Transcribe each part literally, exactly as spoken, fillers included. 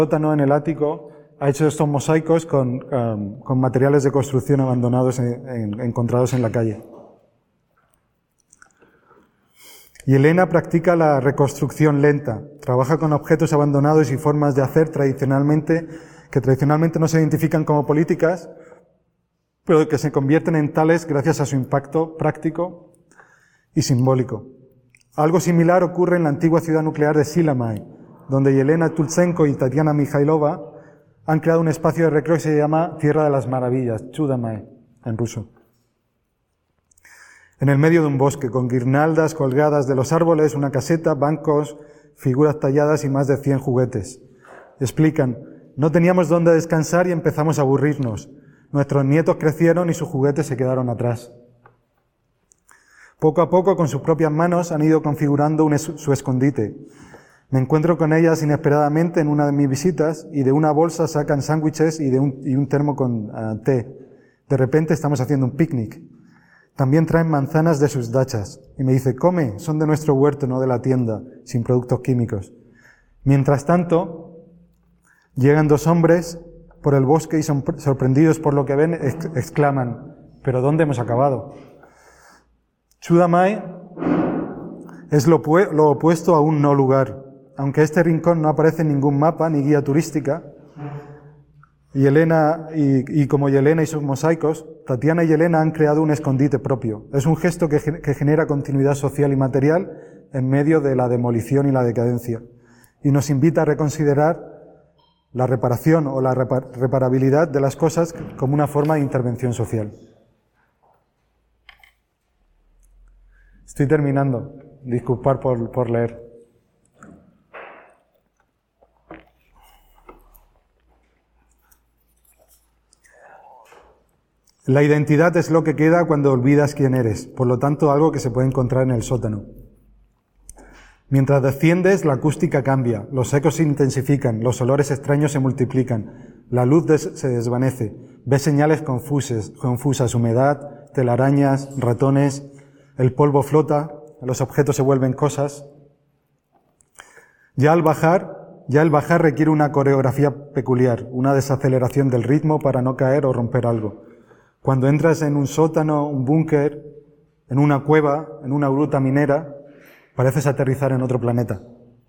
sótano, en el ático, ha hecho estos mosaicos con, um, con materiales de construcción abandonados en, en, encontrados en la calle. Y Elena practica la reconstrucción lenta. Trabaja con objetos abandonados y formas de hacer tradicionalmente, que tradicionalmente no se identifican como políticas, pero que se convierten en tales gracias a su impacto práctico y simbólico. Algo similar ocurre en la antigua ciudad nuclear de Silamay, donde Yelena Tulchenko y Tatiana Mikhailova han creado un espacio de recreo que se llama Tierra de las Maravillas, Chudamay, en ruso. En el medio de un bosque, con guirnaldas colgadas de los árboles, una caseta, bancos, figuras talladas y más de cien juguetes. Explican, no teníamos dónde descansar y empezamos a aburrirnos. Nuestros nietos crecieron y sus juguetes se quedaron atrás. Poco a poco, con sus propias manos, han ido configurando un es- su escondite. Me encuentro con ellas inesperadamente en una de mis visitas y de una bolsa sacan sándwiches y, de un, y un termo con uh, té. De repente estamos haciendo un picnic. También traen manzanas de sus dachas. Y me dice, come, son de nuestro huerto, no de la tienda, sin productos químicos. Mientras tanto, llegan dos hombres por el bosque y son sorprendidos por lo que ven, ex- exclaman, ¿pero dónde hemos acabado? Chudamay es lo, pu- lo opuesto a un no lugar. Aunque este rincón no aparece en ningún mapa ni guía turística, y, Elena, y, y como Yelena y sus mosaicos, Tatiana y Yelena han creado un escondite propio. Es un gesto que, que genera continuidad social y material en medio de la demolición y la decadencia, y nos invita a reconsiderar la reparación o la repar- reparabilidad de las cosas como una forma de intervención social. Estoy terminando. Disculpar por, por leer. La identidad es lo que queda cuando olvidas quién eres, por lo tanto algo que se puede encontrar en el sótano. Mientras desciendes, la acústica cambia, los ecos se intensifican, los olores extraños se multiplican, la luz des- se desvanece, ves señales confusas, confusas, humedad, telarañas, ratones, el polvo flota, los objetos se vuelven cosas. Ya al bajar, ya el bajar requiere una coreografía peculiar, una desaceleración del ritmo para no caer o romper algo. Cuando entras en un sótano, un búnker, en una cueva, en una gruta minera, pareces aterrizar en otro planeta.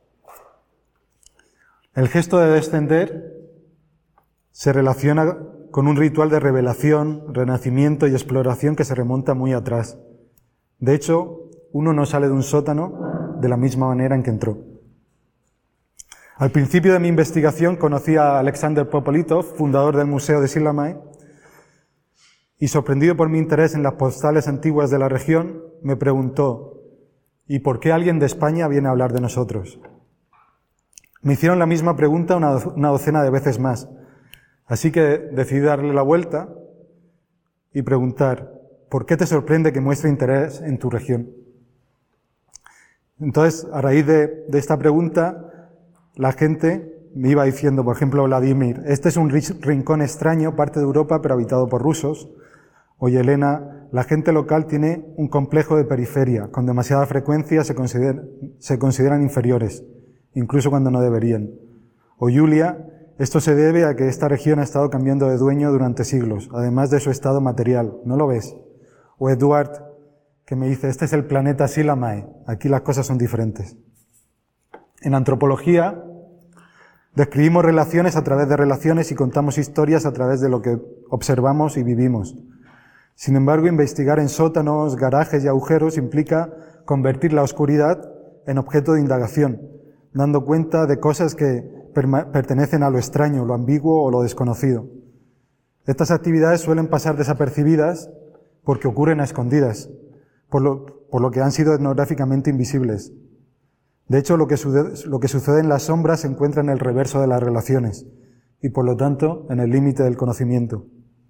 El gesto de descender se relaciona con un ritual de revelación, renacimiento y exploración que se remonta muy atrás. De hecho, uno no sale de un sótano de la misma manera en que entró. Al principio de mi investigación conocí a Alexander Popolitov, fundador del Museo de Silamay, y sorprendido por mi interés en las postales antiguas de la región, me preguntó, ¿y por qué alguien de España viene a hablar de nosotros? Me hicieron la misma pregunta una, do- una docena de veces más, así que decidí darle la vuelta y preguntar, ¿por qué te sorprende que muestre interés en tu región? Entonces, a raíz de, de esta pregunta, la gente me iba diciendo, por ejemplo, Vladimir, este es un ri- rincón extraño, parte de Europa, pero habitado por rusos. Oye, Elena, la gente local tiene un complejo de periferia. Con demasiada frecuencia se, consider, se consideran inferiores, incluso cuando no deberían. O Julia, esto se debe a que esta región ha estado cambiando de dueño durante siglos, además de su estado material. ¿No lo ves? O Eduard, que me dice, este es el planeta Silamay. Aquí las cosas son diferentes. En antropología, describimos relaciones a través de relaciones y contamos historias a través de lo que observamos y vivimos. Sin embargo, investigar en sótanos, garajes y agujeros implica convertir la oscuridad en objeto de indagación, dando cuenta de cosas que pertenecen a lo extraño, lo ambiguo o lo desconocido. Estas actividades suelen pasar desapercibidas porque ocurren a escondidas, por lo, por lo que han sido etnográficamente invisibles. De hecho, lo que, sucede, lo que sucede en las sombras se encuentra en el reverso de las relaciones y, por lo tanto, en el límite del conocimiento.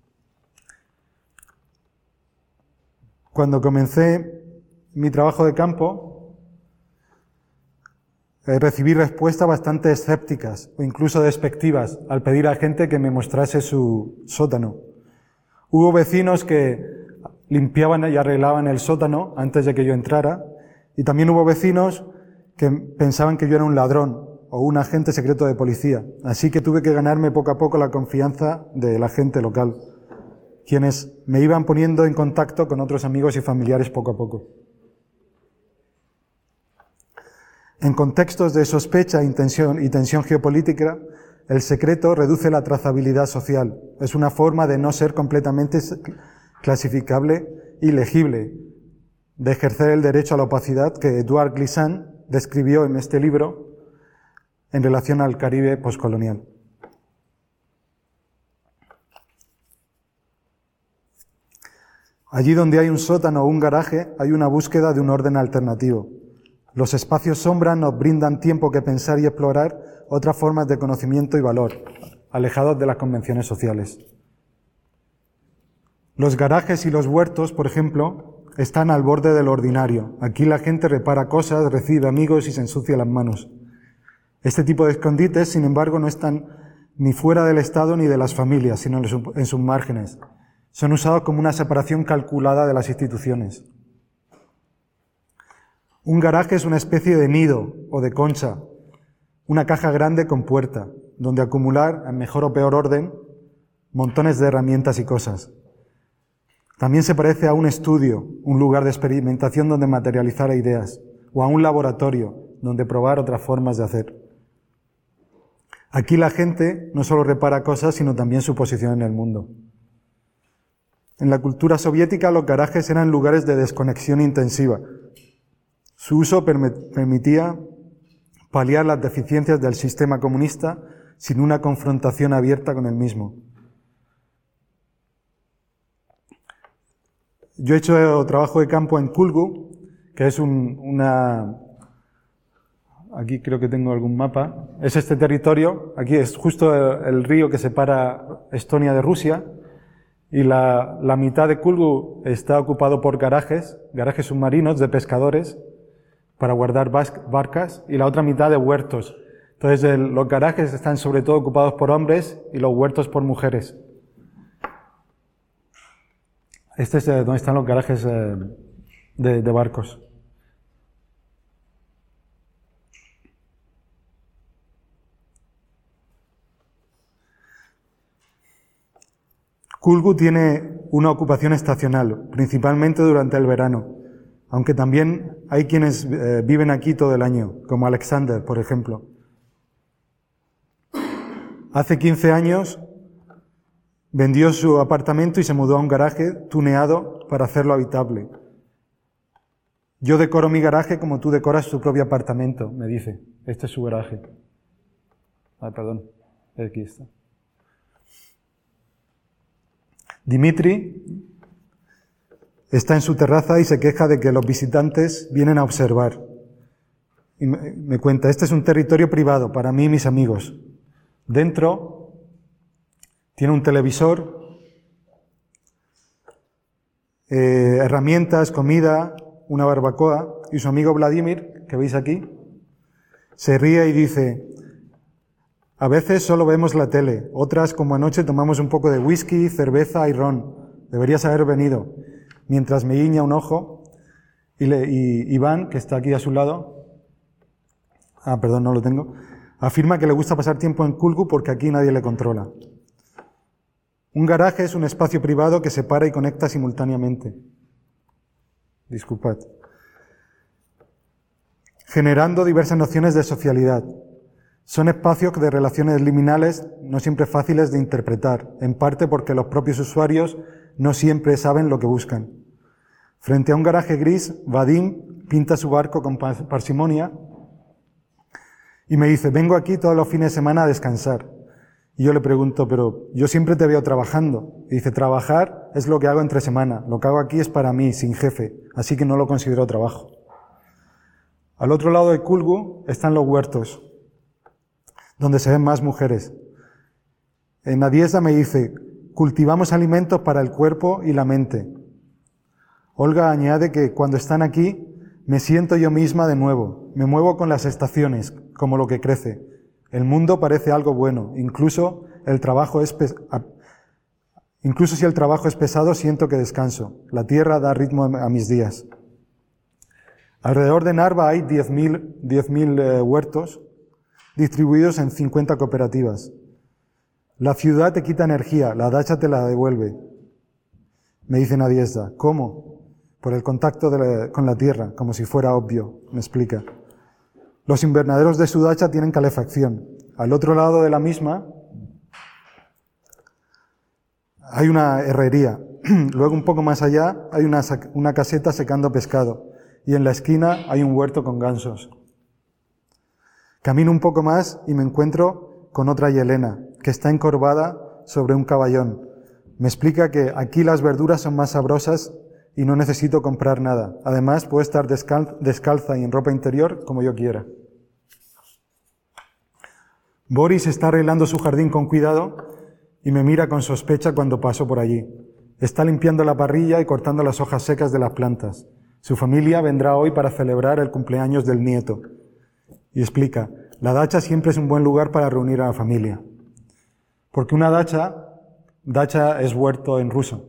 Cuando comencé mi trabajo de campo, eh, recibí respuestas bastante escépticas o incluso despectivas al pedir a gente que me mostrase su sótano. Hubo vecinos que limpiaban y arreglaban el sótano antes de que yo entrara, y también hubo vecinos que pensaban que yo era un ladrón o un agente secreto de policía, así que tuve que ganarme poco a poco la confianza de la gente local, quienes me iban poniendo en contacto con otros amigos y familiares poco a poco. En contextos de sospecha y tensión, y tensión geopolítica, el secreto reduce la trazabilidad social. Es una forma de no ser completamente clasificable y legible, de ejercer el derecho a la opacidad que Edouard Glissant describió en este libro en relación al Caribe poscolonial. Allí donde hay un sótano o un garaje, hay una búsqueda de un orden alternativo. Los espacios sombra nos brindan tiempo que pensar y explorar otras formas de conocimiento y valor, alejados de las convenciones sociales. Los garajes y los huertos, por ejemplo, están al borde de lo ordinario. Aquí la gente repara cosas, recibe amigos y se ensucia las manos. Este tipo de escondites, sin embargo, no están ni fuera del Estado ni de las familias, sino en sus márgenes. Son usados como una separación calculada de las instituciones. Un garaje es una especie de nido o de concha, una caja grande con puerta, donde acumular, en mejor o peor orden, montones de herramientas y cosas. También se parece a un estudio, un lugar de experimentación donde materializar ideas, o a un laboratorio, donde probar otras formas de hacer. Aquí la gente no solo repara cosas, sino también su posición en el mundo. En la cultura soviética, los garajes eran lugares de desconexión intensiva. Su uso permitía paliar las deficiencias del sistema comunista sin una confrontación abierta con el mismo. Yo he hecho trabajo de campo en Kulgu, que es un, una... Aquí creo que tengo algún mapa. Es este territorio. Aquí es justo el, el río que separa Estonia de Rusia. Y la, la mitad de Kulgu está ocupado por garajes, garajes submarinos de pescadores, para guardar barcas, y la otra mitad de huertos. Entonces el, los garajes están sobre todo ocupados por hombres y los huertos por mujeres. Este es donde están los garajes eh, de, de barcos. Kulgu tiene una ocupación estacional, principalmente durante el verano, aunque también hay quienes eh, viven aquí todo el año, como Alexander, por ejemplo. Hace quince años vendió su apartamento y se mudó a un garaje tuneado para hacerlo habitable. Yo decoro mi garaje como tú decoras tu propio apartamento, me dice. Este es su garaje. Ah, perdón. Aquí está. Dimitri está en su terraza y se queja de que los visitantes vienen a observar. Y me, me cuenta, este es un territorio privado para mí y mis amigos. Dentro tiene un televisor, eh, herramientas, comida, una barbacoa, y su amigo Vladimir, que veis aquí, se ríe y dice: a veces solo vemos la tele, otras, como anoche, tomamos un poco de whisky, cerveza y ron. Deberías haber venido. Mientras me guiña un ojo, y, le, y Iván, que está aquí a su lado, ah, perdón, no lo tengo, afirma que le gusta pasar tiempo en Kulgu porque aquí nadie le controla. Un garaje es un espacio privado que separa y conecta simultáneamente. Disculpad. Generando diversas nociones de socialidad. Son espacios de relaciones liminales no siempre fáciles de interpretar, en parte porque los propios usuarios no siempre saben lo que buscan. Frente a un garaje gris, Vadim pinta su barco con parsimonia y me dice: vengo aquí todos los fines de semana a descansar. Y yo le pregunto: pero yo siempre te veo trabajando. Y dice: trabajar es lo que hago entre semana, lo que hago aquí es para mí, sin jefe, así que no lo considero trabajo. Al otro lado de Kulgu están los huertos, donde se ven más mujeres. En Nadiesa me dice: cultivamos alimentos para el cuerpo y la mente. Olga añade que cuando están aquí me siento yo misma de nuevo, me muevo con las estaciones, como lo que crece. El mundo parece algo bueno, incluso el trabajo es pes- incluso si el trabajo es pesado, siento que descanso. La tierra da ritmo a mis días. Alrededor de Narva hay diez mil eh, huertos, distribuidos en cincuenta cooperativas. La ciudad te quita energía, la dacha te la devuelve. Me dice Nadiezhda. ¿Cómo? Por el contacto de la, con la tierra, como si fuera obvio, me explica. Los invernaderos de su dacha tienen calefacción. Al otro lado de la misma hay una herrería. Luego, un poco más allá, hay una, una caseta secando pescado. Y en la esquina hay un huerto con gansos. Camino un poco más y me encuentro con otra Yelena, que está encorvada sobre un caballón. Me explica que aquí las verduras son más sabrosas y no necesito comprar nada. Además, puedo estar descal- descalza y en ropa interior como yo quiera. Boris está arreglando su jardín con cuidado y me mira con sospecha cuando paso por allí. Está limpiando la parrilla y cortando las hojas secas de las plantas. Su familia vendrá hoy para celebrar el cumpleaños del nieto. Y explica, la dacha siempre es un buen lugar para reunir a la familia. Porque una dacha, dacha es huerto en ruso.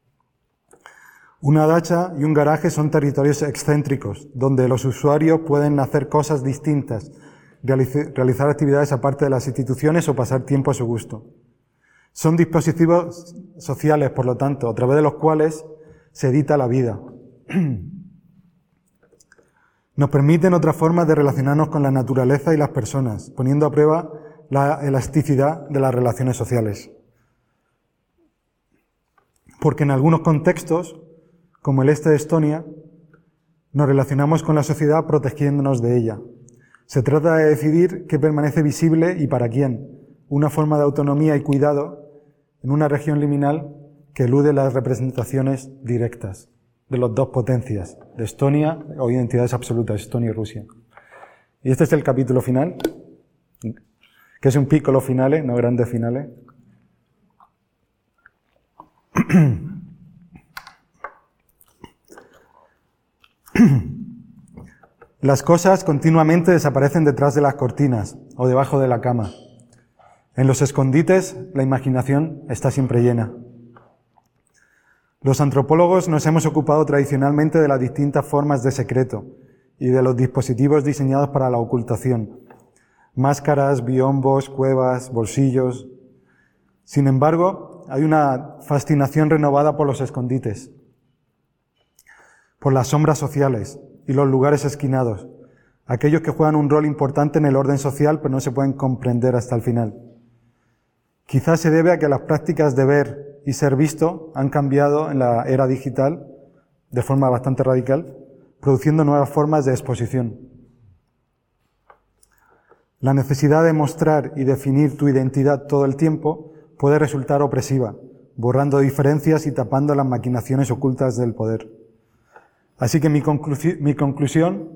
Una dacha y un garaje son territorios excéntricos, donde los usuarios pueden hacer cosas distintas, realizar actividades aparte de las instituciones o pasar tiempo a su gusto. Son dispositivos sociales, por lo tanto, a través de los cuales se edita la vida. Nos permiten otras formas de relacionarnos con la naturaleza y las personas, poniendo a prueba la elasticidad de las relaciones sociales. Porque en algunos contextos, como el este de Estonia, nos relacionamos con la sociedad protegiéndonos de ella. Se trata de decidir qué permanece visible y para quién, una forma de autonomía y cuidado en una región liminal que elude las representaciones directas de las dos potencias, de Estonia o identidades absolutas, Estonia y Rusia. Y este es el capítulo final, que es un piccolo finale, no grande finale. Las cosas continuamente desaparecen detrás de las cortinas o debajo de la cama. En los escondites, la imaginación está siempre llena. Los antropólogos nos hemos ocupado tradicionalmente de las distintas formas de secreto y de los dispositivos diseñados para la ocultación. Máscaras, biombos, cuevas, bolsillos. Sin embargo, hay una fascinación renovada por los escondites, por las sombras sociales y los lugares esquinados, aquellos que juegan un rol importante en el orden social pero no se pueden comprender hasta el final. Quizás se debe a que las prácticas de ver y ser visto han cambiado en la era digital de forma bastante radical, produciendo nuevas formas de exposición. La necesidad de mostrar y definir tu identidad todo el tiempo puede resultar opresiva, borrando diferencias y tapando las maquinaciones ocultas del poder. Así que mi, conclu- mi conclusión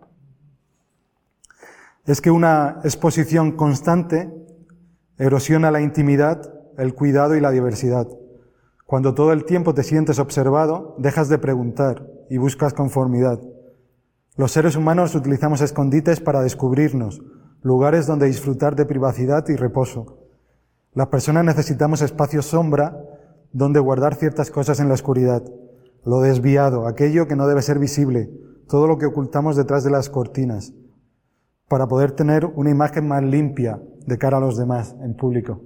es que una exposición constante erosiona la intimidad, el cuidado y la diversidad. Cuando todo el tiempo te sientes observado, dejas de preguntar y buscas conformidad. Los seres humanos utilizamos escondites para descubrirnos, lugares donde disfrutar de privacidad y reposo. Las personas necesitamos espacios sombra donde guardar ciertas cosas en la oscuridad. Lo desviado, aquello que no debe ser visible, todo lo que ocultamos detrás de las cortinas, para poder tener una imagen más limpia de cara a los demás en público.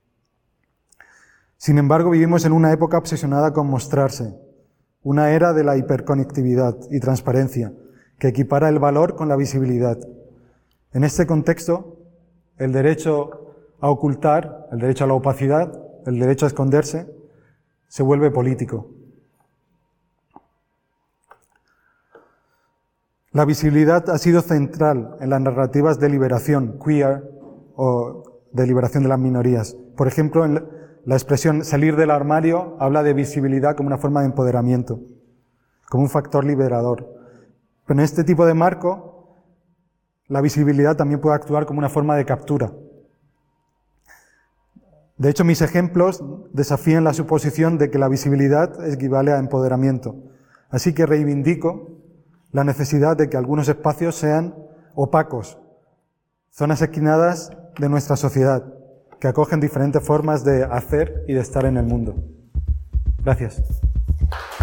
Sin embargo, vivimos en una época obsesionada con mostrarse, una era de la hiperconectividad y transparencia, que equipara el valor con la visibilidad. En este contexto, el derecho a ocultar, el derecho a la opacidad, el derecho a esconderse, se vuelve político. La visibilidad ha sido central en las narrativas de liberación queer o de liberación de las minorías. Por ejemplo, en la expresión salir del armario habla de visibilidad como una forma de empoderamiento, como un factor liberador. Pero en este tipo de marco, la visibilidad también puede actuar como una forma de captura. De hecho, mis ejemplos desafían la suposición de que la visibilidad equivale a empoderamiento. Así que reivindico la necesidad de que algunos espacios sean opacos, zonas esquinadas de nuestra sociedad, que acogen diferentes formas de hacer y de estar en el mundo. Gracias.